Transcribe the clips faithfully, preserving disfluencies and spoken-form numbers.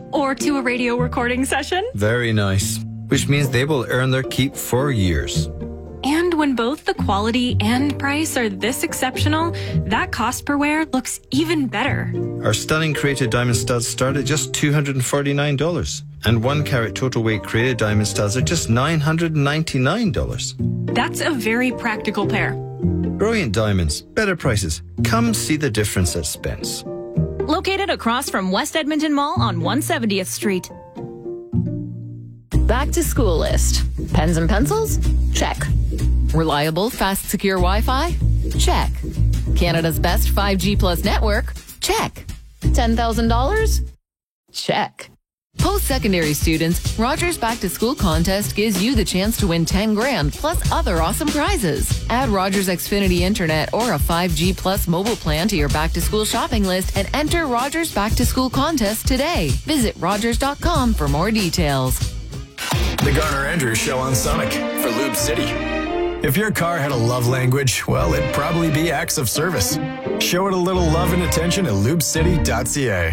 or to a radio recording session. Very nice. Which means they will earn their keep for years. And when both the quality and price are this exceptional, that cost per wear looks even better. Our stunning created diamond studs start at just two hundred forty-nine dollars. And one carat total weight created diamond studs are just nine hundred ninety-nine dollars. That's a very practical pair. Brilliant diamonds, better prices. Come see the difference at Spence. Located across from West Edmonton Mall on one hundred seventieth Street. Back to school list. Pens and pencils? Check. Reliable, fast, secure Wi-Fi? Check. Canada's best five G plus network? Check. ten thousand dollars? Check. Post-secondary students, Rogers Back to School contest gives you the chance to win ten grand plus other awesome prizes. Add Rogers Xfinity Internet or a five G plus mobile plan to your back to school shopping list and enter Rogers Back to School contest today. Visit rogers dot com for more details. The Garner Andrews Show on Sonic for Lube City. If your car had a love language, well, it'd probably be acts of service. Show it a little love and attention at lube city dot c a.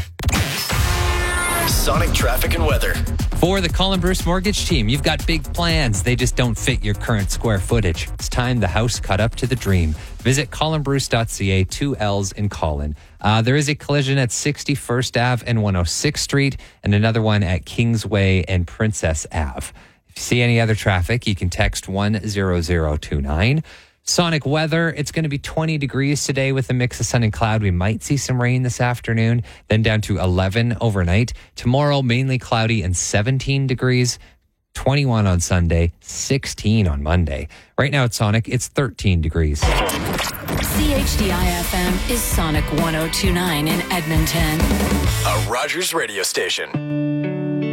Sonic traffic and weather. For the Colin Bruce Mortgage Team, you've got big plans. They just don't fit your current square footage. It's time the house cut up to the dream. Visit colin bruce dot c a, two L's in Colin. Uh, there is a collision at sixty-first Avenue and one oh sixth Street, and another one at Kingsway and Princess Avenue. If you see any other traffic, you can text one zero zero two nine. Sonic weather, it's going to be twenty degrees today with a mix of sun and cloud. We might see some rain this afternoon, then down to eleven overnight. Tomorrow, mainly cloudy and seventeen degrees, twenty-one on Sunday, sixteen on Monday. Right now at Sonic, it's thirteen degrees. C H D I F M is Sonic one oh two point nine in Edmonton. A Rogers radio station.